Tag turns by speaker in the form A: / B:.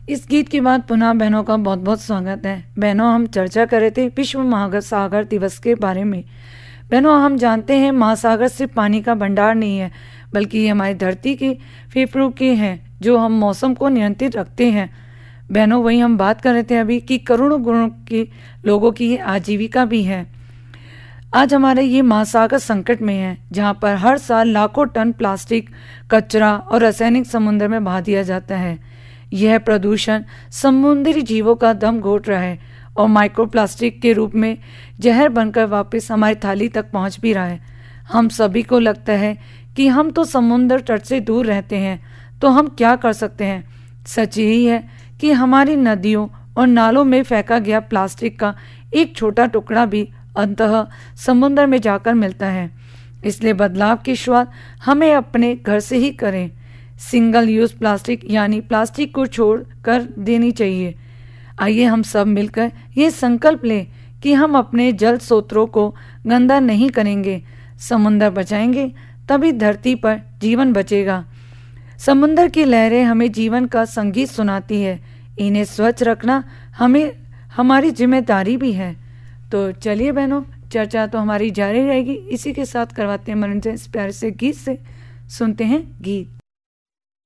A: इस गीत के बाद पुनः बहनों का बहुत बहुत स्वागत है। बहनों, हम चर्चा कर रहे थे विश्व महासागर दिवस के बारे में। बहनों, हम जानते हैं महासागर सिर्फ पानी का भंडार नहीं है, बल्कि ये हमारी धरती के फेफड़ों के हैं जो हम मौसम को नियंत्रित रखते हैं। बहनों, वही हम बात कर रहे थे अभी कि करोड़ों गुणों के लोगों की ये आजीविका भी है। आज हमारे ये महासागर संकट में है, जहाँ पर हर साल लाखों टन प्लास्टिक, कचरा और रासायनिक समुद्र में बहा दिया जाता है। यह प्रदूषण समुद्री जीवों का दम घोट रहा है और माइक्रोप्लास्टिक के रूप में जहर बनकर वापस हमारी थाली तक पहुंच भी रहा है। हम सभी को लगता है कि हम तो समुद्र तट से दूर रहते हैं, तो हम क्या कर सकते हैं। सच यही है कि हमारी नदियों और नालों में फेंका गया प्लास्टिक का एक छोटा टुकड़ा भी अंततः समुद्र में जाकर मिलता है। इसलिए बदलाव की शुरुआत हमें अपने घर से ही करें। सिंगल यूज़ प्लास्टिक यानी प्लास्टिक को छोड़ कर देनी चाहिए। आइए हम सब मिलकर ये संकल्प लें कि हम अपने जल स्रोतों को गंदा नहीं करेंगे। समुद्र बचाएंगे तभी धरती पर जीवन बचेगा। समुद्र की लहरें हमें जीवन का संगीत सुनाती है। इन्हें स्वच्छ रखना हमारी जिम्मेदारी भी है। तो चलिए बहनों, चर्चा तो हमारी जारी रहेगी। इसी के साथ करवाते हैं मनोरंजन इस प्यारे से गीत से। सुनते हैं गीत।